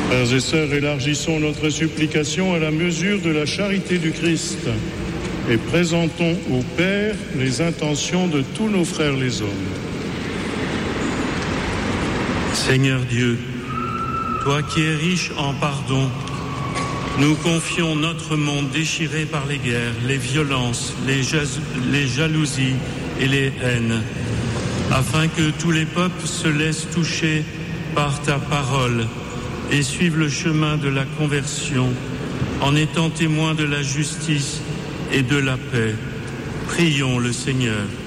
Frères et sœurs, élargissons notre supplication à la mesure de la charité du Christ et présentons au Père les intentions de tous nos frères les hommes. Seigneur Dieu, toi qui es riche en pardon, nous confions notre monde déchiré par les guerres, les violences, les jalousies et les haines, afin que tous les peuples se laissent toucher par ta parole et suivent le chemin de la conversion en étant témoins de la justice et de la paix. Prions le Seigneur.